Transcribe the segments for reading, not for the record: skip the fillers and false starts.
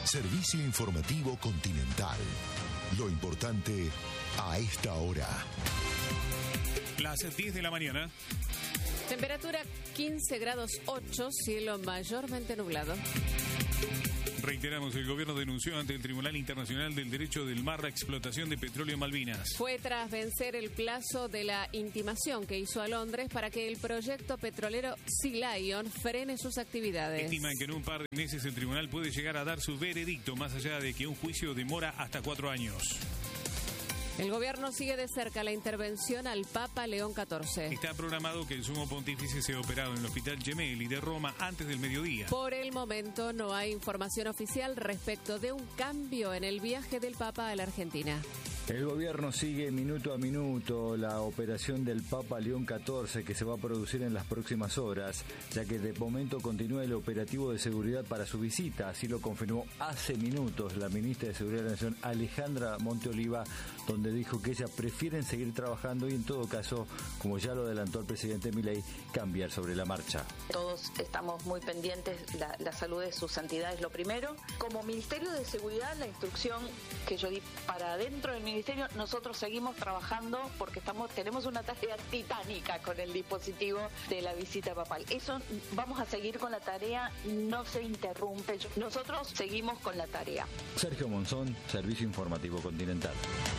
Servicio informativo Continental. Lo importante a esta hora. Las 10 de la mañana. Temperatura 15 grados 8, cielo mayormente nublado. Reiteramos, el gobierno denunció ante el Tribunal Internacional del Derecho del Mar la explotación de petróleo en Malvinas. Fue tras vencer el plazo de la intimación que hizo a Londres para que el proyecto petrolero Sea Lion frene sus actividades. Estiman que en un par de meses el tribunal puede llegar a dar su veredicto, más allá de que un juicio demora hasta 4 años. El gobierno sigue de cerca la intervención al Papa León XIV. Está programado que el sumo pontífice sea operado en el Hospital Gemelli de Roma antes del mediodía. Por el momento no hay información oficial respecto de un cambio en el viaje del Papa a la Argentina. El gobierno sigue minuto a minuto la operación del Papa León XIV que se va a producir en las próximas horas, ya que de momento continúa el operativo de seguridad para su visita. Así lo confirmó hace minutos la ministra de Seguridad de la Nación, Alejandra Monteoliva, donde dijo que ellas prefieren seguir trabajando y en todo caso, como ya lo adelantó el presidente Milei, cambiar sobre la marcha. Todos estamos muy pendientes, la salud de su santidad es lo primero. Como Ministerio de Seguridad, la instrucción que yo di para adentro del Ministerio, nosotros seguimos trabajando porque tenemos una tarea titánica con el dispositivo de la visita papal. Eso, vamos a seguir con la tarea, no se interrumpe. Nosotros seguimos con la tarea. Sergio Monzón, Servicio Informativo Continental.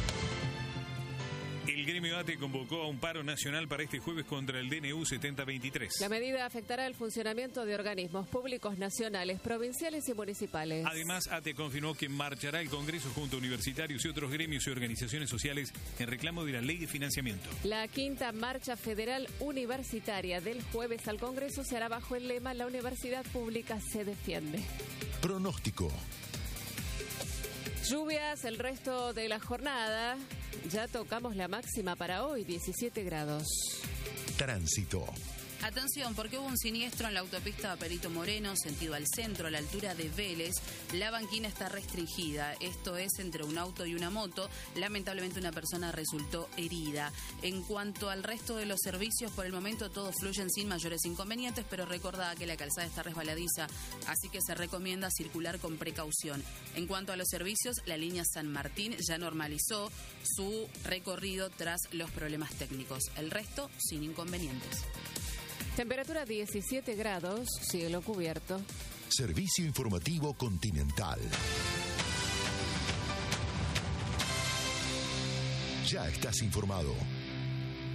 El gremio ATE convocó a un paro nacional para este jueves contra el DNU 7023. La medida afectará el funcionamiento de organismos públicos nacionales, provinciales y municipales. Además, ATE confirmó que marchará el Congreso junto a universitarios y otros gremios y organizaciones sociales en reclamo de la ley de financiamiento. La quinta marcha federal universitaria del jueves al Congreso se hará bajo el lema "La universidad pública se defiende". Pronóstico. Lluvias el resto de la jornada. Ya tocamos la máxima para hoy, 17 grados. Tránsito. Atención, porque hubo un siniestro en la autopista Perito Moreno, sentido al centro, a la altura de Vélez. La banquina está restringida, esto es entre un auto y una moto. Lamentablemente una persona resultó herida. En cuanto al resto de los servicios, por el momento todos fluyen sin mayores inconvenientes, pero recordá que la calzada está resbaladiza, así que se recomienda circular con precaución. En cuanto a los servicios, la línea San Martín ya normalizó su recorrido tras los problemas técnicos. El resto sin inconvenientes. Temperatura 17 grados, cielo cubierto. Servicio informativo Continental. Ya estás informado.